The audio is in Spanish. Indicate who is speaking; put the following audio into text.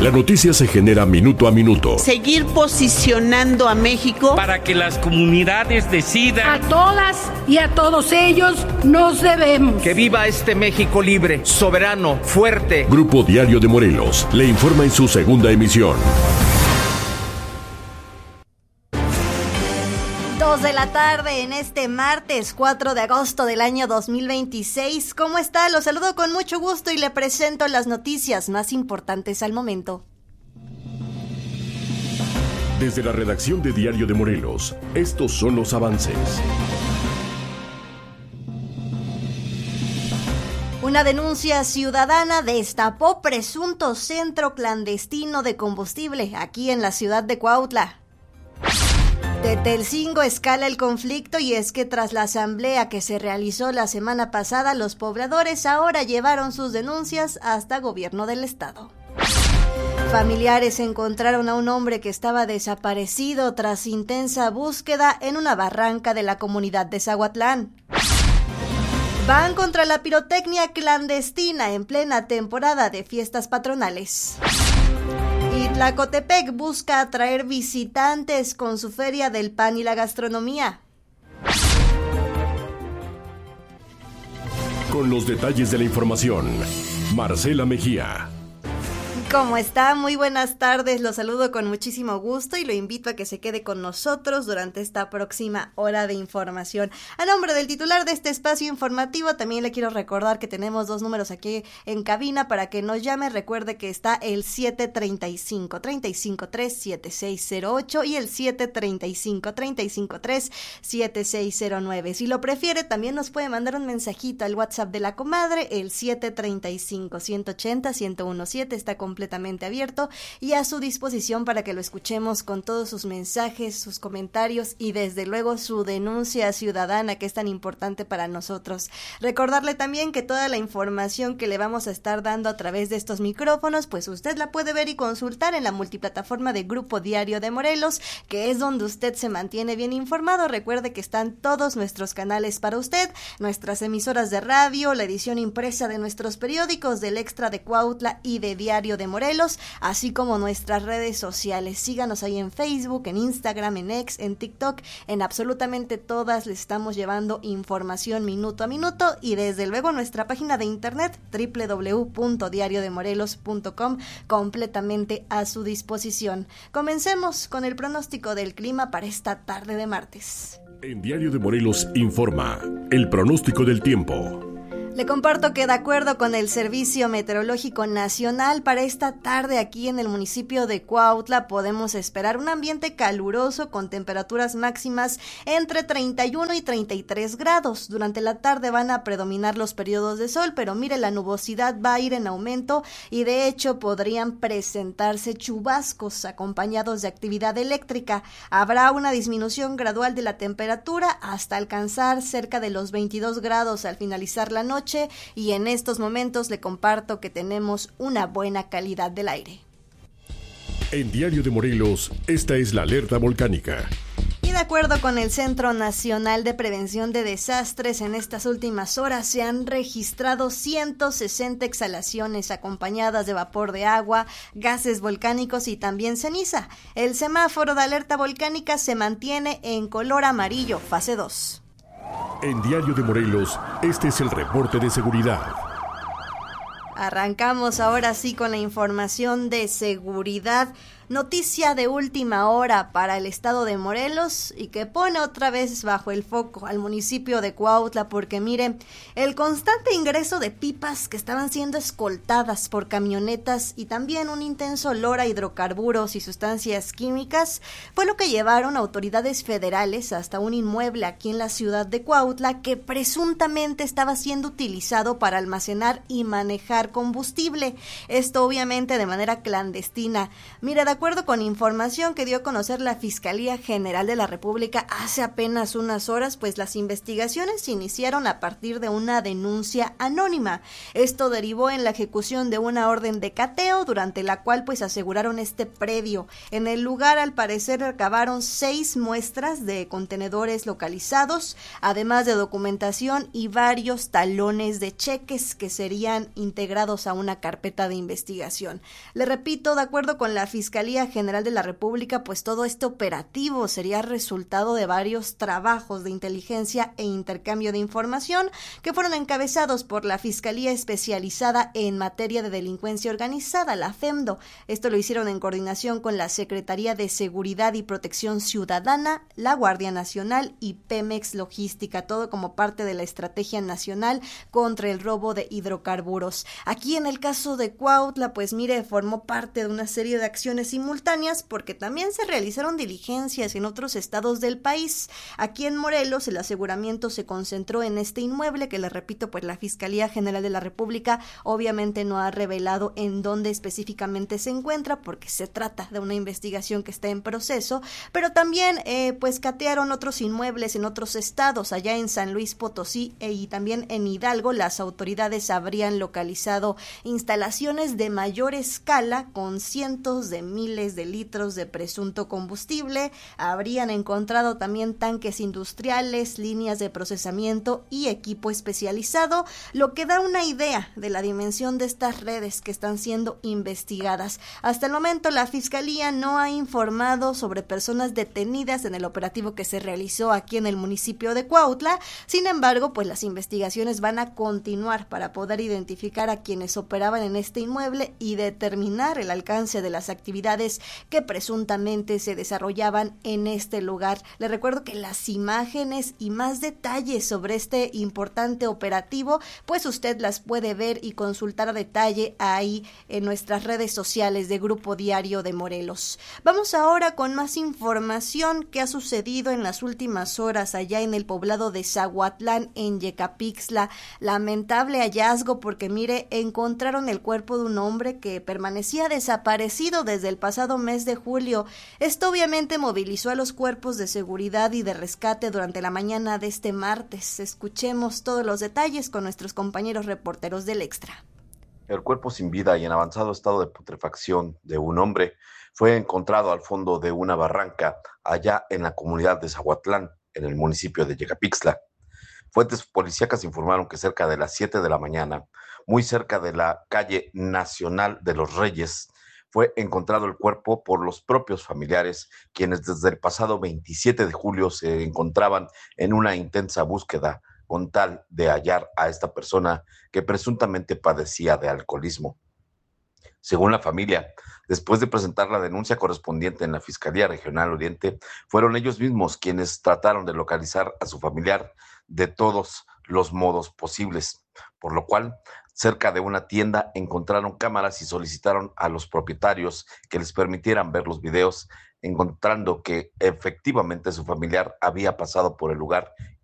Speaker 1: La noticia se genera minuto a minuto.
Speaker 2: Seguir posicionando a México
Speaker 3: para que las comunidades decidan.
Speaker 4: A todas y a todos ellos nos debemos.
Speaker 5: Que viva este México libre, soberano, fuerte.
Speaker 1: Grupo Diario de Morelos le informa en su segunda emisión.
Speaker 6: 2 de la tarde en este martes 4 de agosto del año 2026. ¿Cómo está? Los saludo con mucho gusto y le presento las noticias más importantes al momento.
Speaker 1: Desde la redacción de Diario de Morelos, estos son los avances.
Speaker 6: Una denuncia ciudadana destapó presunto centro clandestino de combustible aquí en la ciudad de Cuautla. Tetelcingo escala el conflicto y es que tras la asamblea que se realizó la semana pasada, los pobladores ahora llevaron sus denuncias hasta gobierno del estado. Familiares encontraron a un hombre que estaba desaparecido tras intensa búsqueda en una barranca de la comunidad de Zahuatlán. Van contra la pirotecnia clandestina en plena temporada de fiestas patronales. Y Tlacotepec busca atraer visitantes con su feria del pan y la gastronomía.
Speaker 1: Con los detalles de la información, Marcela Mejía.
Speaker 6: ¿Cómo está? Muy buenas tardes, los saludo con muchísimo gusto y lo invito a que se quede con nosotros durante esta próxima hora de información. A nombre del titular de este espacio informativo, también le quiero recordar que tenemos 2 números aquí en cabina para que nos llame. Recuerde que está el 735-353-7608 y el 735-353-7609. Si lo prefiere, también nos puede mandar un mensajito al WhatsApp de la comadre, el 735-180-1017, está completamente abierto y a su disposición para que lo escuchemos con todos sus mensajes, sus comentarios y desde luego su denuncia ciudadana que es tan importante para nosotros. Recordarle también que toda la información que le vamos a estar dando a través de estos micrófonos, pues usted la puede ver y consultar en la multiplataforma de Grupo Diario de Morelos, que es donde usted se mantiene bien informado. Recuerde que están todos nuestros canales para usted, nuestras emisoras de radio, la edición impresa de nuestros periódicos, del Extra de Cuautla y de Diario de Morelos, así como nuestras redes sociales. Síganos ahí en Facebook, en Instagram, en X, en TikTok, en absolutamente todas les estamos llevando información minuto a minuto y desde luego nuestra página de internet www.diariodemorelos.com completamente a su disposición. Comencemos con el pronóstico del clima para esta tarde de martes.
Speaker 1: En Diario de Morelos informa el pronóstico del tiempo.
Speaker 6: Le comparto que de acuerdo con el Servicio Meteorológico Nacional, para esta tarde aquí en el municipio de Cuautla podemos esperar un ambiente caluroso con temperaturas máximas entre 31 y 33 grados. Durante la tarde van a predominar los periodos de sol, pero mire, la nubosidad va a ir en aumento y de hecho podrían presentarse chubascos acompañados de actividad eléctrica. Habrá una disminución gradual de la temperatura hasta alcanzar cerca de los 22 grados al finalizar la noche. Y en estos momentos le comparto que tenemos una buena calidad del aire.
Speaker 1: En Diario de Morelos, esta es la alerta volcánica.
Speaker 6: Y de acuerdo con el Centro Nacional de Prevención de Desastres, en estas últimas horas se han registrado 160 exhalaciones acompañadas de vapor de agua, gases volcánicos y también ceniza. El semáforo de alerta volcánica se mantiene en color amarillo, fase 2.
Speaker 1: En Diario de Morelos, este es el reporte de seguridad.
Speaker 6: Arrancamos ahora sí con la información de seguridad. Noticia de última hora para el estado de Morelos y que pone otra vez bajo el foco al municipio de Cuautla porque miren, el constante ingreso de pipas que estaban siendo escoltadas por camionetas y también un intenso olor a hidrocarburos y sustancias químicas fue lo que llevaron autoridades federales hasta un inmueble aquí en la ciudad de Cuautla que presuntamente estaba siendo utilizado para almacenar y manejar combustible. Esto obviamente de manera clandestina. Mira, de acuerdo con información que dio a conocer la Fiscalía General de la República hace apenas unas horas, pues las investigaciones se iniciaron a partir de una denuncia anónima. Esto derivó en la ejecución de una orden de cateo, durante la cual pues aseguraron este predio. En el lugar, al parecer, recabaron 6 muestras de contenedores localizados, además de documentación y varios talones de cheques que serían integrados a una carpeta de investigación. Le repito, de acuerdo con la Fiscalía General de la República, pues todo este operativo sería resultado de varios trabajos de inteligencia e intercambio de información que fueron encabezados por la Fiscalía Especializada en Materia de Delincuencia Organizada, la FEMDO. Esto lo hicieron en coordinación con la Secretaría de Seguridad y Protección Ciudadana, la Guardia Nacional y Pemex Logística, todo como parte de la Estrategia Nacional contra el robo de hidrocarburos. Aquí en el caso de Cuautla, pues mire, formó parte de una serie de acciones simultáneas porque también se realizaron diligencias en otros estados del país. Aquí en Morelos el aseguramiento se concentró en este inmueble que, le repito, pues la Fiscalía General de la República obviamente no ha revelado en dónde específicamente se encuentra porque se trata de una investigación que está en proceso, pero también pues catearon otros inmuebles en otros estados. Allá en San Luis Potosí y también en Hidalgo las autoridades habrían localizado instalaciones de mayor escala con cientos de miles de litros de presunto combustible. Habrían encontrado también tanques industriales, líneas de procesamiento y equipo especializado, lo que da una idea de la dimensión de estas redes que están siendo investigadas. Hasta el momento la Fiscalía no ha informado sobre personas detenidas en el operativo que se realizó aquí en el municipio de Cuautla. Sin embargo, pues las investigaciones van a continuar para poder identificar a quienes operaban en este inmueble y determinar el alcance de las actividades que presuntamente se desarrollaban en este lugar. Le recuerdo que las imágenes y más detalles sobre este importante operativo, pues usted las puede ver y consultar a detalle ahí en nuestras redes sociales de Grupo Diario de Morelos. Vamos ahora con más información que ha sucedido en las últimas horas allá en el poblado de Zahuatlán, en Yecapixtla. Lamentable hallazgo porque mire, encontraron el cuerpo de un hombre que permanecía desaparecido desde el pasado mes de julio. Esto obviamente movilizó a los cuerpos de seguridad y de rescate durante la mañana de este martes. Escuchemos todos los detalles con nuestros compañeros reporteros del Extra.
Speaker 7: El cuerpo sin vida y en avanzado estado de putrefacción de un hombre fue encontrado al fondo de una barranca allá en la comunidad de Zahuatlán, en el municipio de Yecapixtla. Fuentes policíacas informaron que cerca de las 7 de la mañana, muy cerca de la calle Nacional de los Reyes, fue encontrado el cuerpo por los propios familiares, quienes desde el pasado 27 de julio se encontraban en una intensa búsqueda con tal de hallar a esta persona que presuntamente padecía de alcoholismo. Según la familia, después de presentar la denuncia correspondiente en la Fiscalía Regional Oriente, fueron ellos mismos quienes trataron de localizar a su familiar de todos los modos posibles, por lo cual, cerca de una tienda encontraron cámaras y solicitaron a los propietarios que les permitieran ver los videos, encontrando que efectivamente su familiar había pasado por el lugar